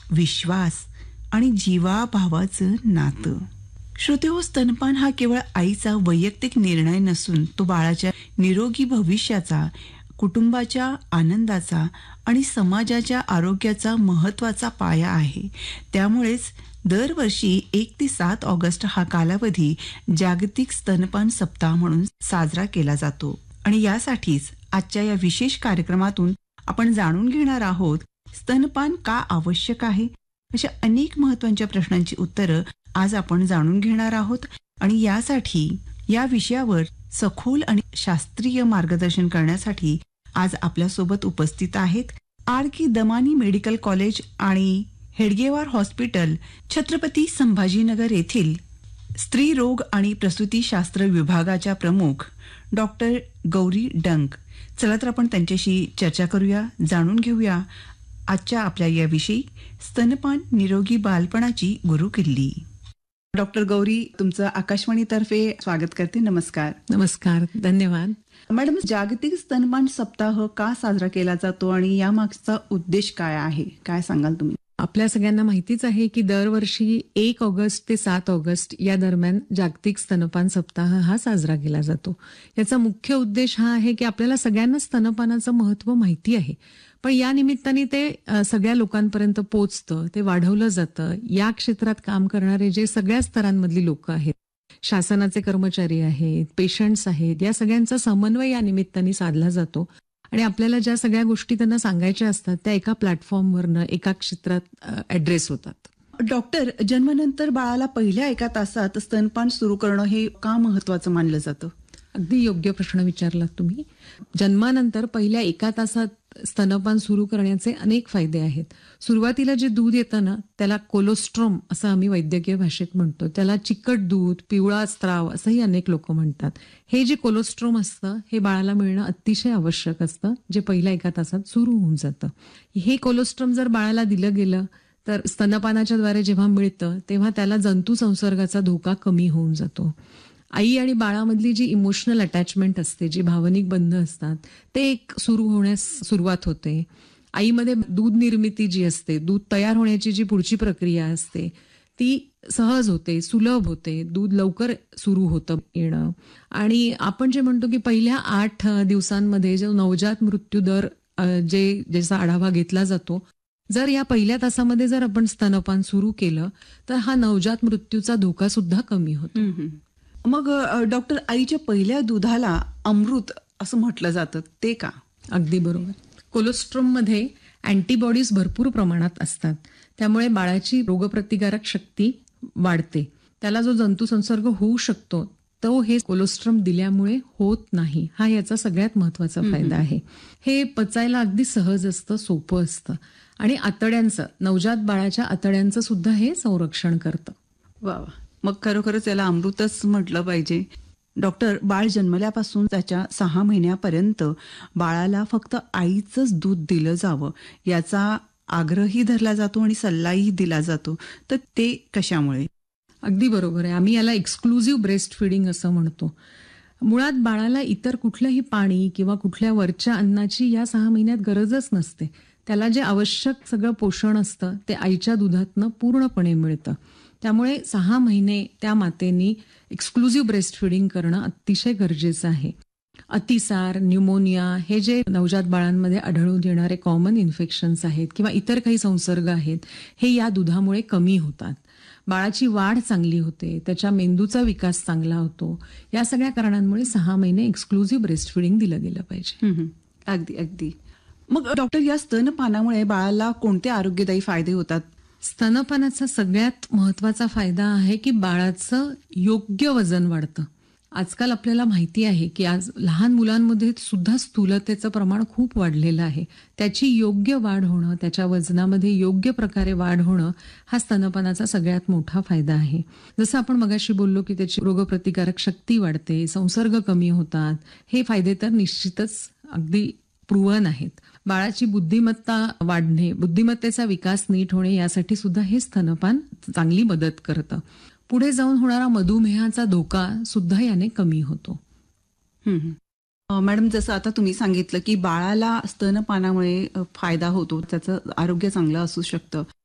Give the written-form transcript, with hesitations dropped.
विश्वास आणि जीवाभावाचं नातं. श्रोतेहो, स्तनपान हा केवळ आईचा वैयक्तिक निर्णय नसून तो बाळाच्या निरोगी भविष्याचा, कुटुंबाच्या आनंदाचा आणि समाजाच्या आरोग्याचा महत्वाचा पाया आहे. त्यामुळेच दरवर्षी 1 ते 7 ऑगस्ट हा कालावधी जागतिक स्तनपान सप्ताह म्हणून साजरा केला जातो. आणि यासाठीच आजच्या या विशेष कार्यक्रमातून आपण जाणून घेणार आहोत स्तनपान का आवश्यक आहे. अशा अनेक महत्वाच्या प्रश्नांची उत्तरं आज आपण जाणून घेणार आहोत. आणि यासाठी या विषयावर सखोल आणि शास्त्रीय मार्गदर्शन करण्यासाठी आज आपल्यासोबत उपस्थित आहेत R.K. दमानी मेडिकल कॉलेज आणि हेडगेवार हॉस्पिटल, छत्रपती संभाजीनगर येथील स्त्री रोग आणि प्रसूतीशास्त्र विभागाच्या प्रमुख डॉक्टर गौरी डंक. चला तर आपण त्यांच्याशी चर्चा करूया, जाणून घेऊया आजच्या आपल्या याविषयी, स्तनपान निरोगी बालपणाची गुरुकिल्ली. डॉक्टर गौरी, तुमचं आकाशवाणीतर्फे स्वागत करते. नमस्कार. नमस्कार, धन्यवाद. मॅडम, जागतिक स्तनपान सप्ताह का साजरा केला जातो आणि यामागचा उद्देश काय आहे, काय सांगाल तुम्ही? आपल्या सगळ्यांना माहितीच आहे की दरवर्षी 1 ऑगस्ट ते 7 ऑगस्ट या दरम्यान जागतिक स्तनपान सप्ताह हा साजरा केला जातो. याचा मुख्य उद्देश हा आहे की आपल्याला सगळ्यांना स्तनपानाचं महत्व माहिती आहे, पण या निमित्ताने ते सगळ्या लोकांपर्यंत पोचतं, ते वाढवलं जातं. या क्षेत्रात काम करणारे जे सगळ्या स्तरांमधली लोक आहेत, शासनाचे कर्मचारी आहेत, पेशंट्स आहेत, या सगळ्यांचा समन्वय या निमित्ताने साधला जातो. आणि आपल्याला ज्या सगळ्या गोष्टी त्यांना सांगायच्या असतात त्या एका प्लॅटफॉर्मवरनं एका क्षेत्रात ऍड्रेस होतात. डॉक्टर, जन्मानंतर बाळाला पहिल्या 1 तासात स्तनपान सुरू करणं हे का महत्वाचं मानलं जातं? अगदी योग्य प्रश्न विचारलात तुम्ही. जन्मानंतर पहिल्या 1 तासात स्तनपान सुरू करण्याचे अनेक फायदे आहेत. सुरुवातीला जे दूध येतं ना, त्याला कोलोस्ट्रॉम असं आम्ही वैद्यकीय भाषेत म्हणतो. त्याला चिकट दूध, पिवळा स्त्राव असंही अनेक लोक म्हणतात. हे जे कोलोस्ट्रॉम असतं हे बाळाला मिळणं अतिशय आवश्यक असतं, जे पहिल्या 1 तासात सुरू होऊन जातं. हे कोलोस्ट्रॉम जर बाळाला दिलं गेलं तर स्तनपानाच्या द्वारे जेव्हा मिळतं तेव्हा त्याला जंतू संसर्गाचा धोका कमी होऊन जातो. आई आणि बाळामधली जी इमोशनल अटॅचमेंट असते, जी भावनिक बंध असतात, ते एक सुरू होण्यास सुरुवात होते. आईमध्ये दूध निर्मिती जी असते, दूध तयार होण्याची जी पुढची प्रक्रिया असते ती सहज होते, सुलभ होते. दूध लवकर सुरू होतं येणं. आणि आपण जे म्हणतो की पहिल्या 8 दिवसांमध्ये जो नवजात मृत्यू दर ज्याचा आढावा घेतला जातो, जर या पहिल्या तासामध्ये जर आपण स्तनपान सुरू केलं तर हा नवजात मृत्यूचा धोका सुद्धा कमी होतो. मग डॉक्टर, आईच्या पहिल्या दुधाला अमृत असं म्हटलं जातं, ते का? अगदी बरोबर. कोलोस्ट्रॉम मध्ये अँटीबॉडीज भरपूर प्रमाणात असतात, त्यामुळे बाळाची रोगप्रतिकारक शक्ती वाढते. त्याला जो जंतू संसर्ग होऊ शकतो तो हे कोलोस्ट्रॉम दिल्यामुळे होत नाही. हा याचा सगळ्यात महत्वाचा फायदा आहे. हे पचायला अगदी सहज असतं, सोपं असतं. आणि आतड्यांचं, नवजात बाळाच्या आतड्यांचं सुद्धा हे संरक्षण करतं. वा, मग खरोखरच याला अमृतच म्हटलं पाहिजे. डॉक्टर, बाळ जन्मल्यापासून त्याच्या 6 महिन्यापर्यंत बाळाला फक्त आईचंच दूध दिलं जावं याचा आग्रही धरला जातो आणि सल्लाही दिला जातो, तर ते कशामुळे? अगदी बरोबर आहे. आम्ही याला एक्सक्लुझिव्ह ब्रेस्ट फिडिंग असं म्हणतो. मुळात बाळाला इतर कुठलंही पाणी किंवा कुठल्या वरच्या अन्नाची या 6 महिन्यात गरजच नसते. त्याला जे आवश्यक सगळं पोषण असतं ते आईच्या दुधातनं पूर्णपणे मिळतं. त्यामुळे 6 महिने त्या मातेनी एक्सक्लुझिव्ह ब्रेस्ट फिडिंग करणं अतिशय गरजेचं आहे. अतिसार, न्यूमोनिया हे जे नवजात बाळांमध्ये आढळून येणारे कॉमन इन्फेक्शन्स आहेत किंवा इतर काही संसर्ग आहेत, हे या दुधामुळे कमी होतात. बाळाची वाढ चांगली होते, त्याच्या मेंदूचा विकास चांगला होतो. या सगळ्या कारणांमुळे 6 महिने एक्सक्लुझिव्ह ब्रेस्ट फिडिंग दिलं गेलं पाहिजे. अगदी अगदी. मग डॉक्टर, या स्तनपानामुळे बाळाला कोणते आरोग्यदायी फायदे होतात? स्तनपानाचा सगळ्यात महत्वाचा फायदा आहे की बाळाचं योग्य वजन वाढतं. आजकाल आपल्याला माहिती आहे की आज लहान मुलांमध्ये सुद्धा स्थूलतेचं प्रमाण खूप वाढलेलं आहे. त्याची योग्य वाढ होणं, त्याच्या वजनामध्ये योग्य प्रकारे वाढ होणं हा स्तनपानाचा सगळ्यात मोठा फायदा आहे. जसं आपण मगाशी बोललो की त्याची रोगप्रतिकारक शक्ती वाढते, संसर्ग कमी होतात. हे फायदे तर निश्चितच अगदी प्रूव्हन आहेत. बाळाची बुद्धिमत्ता वाढणे, बुद्धिमत्तेचा विकास नीट होणे यासाठी सुद्धा हे स्तनपान चांगली मदत करतं. पुढे जाऊन होणारा मधुमेहाचा धोका सुद्धा याने कमी होतो. मॅडम, जसं आता तुम्ही सांगितलं की बाळाला स्तनपानामुळे फायदा होतो, त्याचं आरोग्य चांगलं असू शकतं.